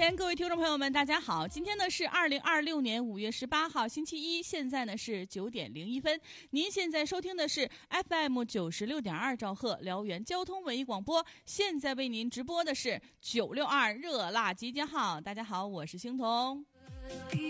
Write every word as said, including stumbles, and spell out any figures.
前各位听众朋友们大家好，今天呢是二零二六年五月十八号星期一，现在呢是九点零一分。您现在收听的是 F M 九十六点二兆赫辽源交通文艺广播，现在为您直播的是九六二热辣集结号。大家好，我是星彤。